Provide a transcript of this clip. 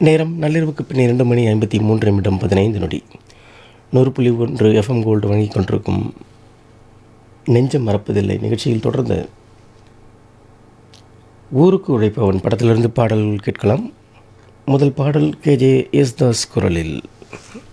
நேரம் நள்ளிரவுக்கு பின் 2:53 100.1 FM gold வழங்கிக் கொண்டிருக்கும் நெஞ்சம் மறப்பதில்லை நிகழ்ச்சியில் தொடர்ந்து ஊருக்கு உழைப்பவன் படத்திலிருந்து பாடல்கள் கேட்கலாம். முதல் பாடல் கேஜே யேசுதாஸ் குரலில்.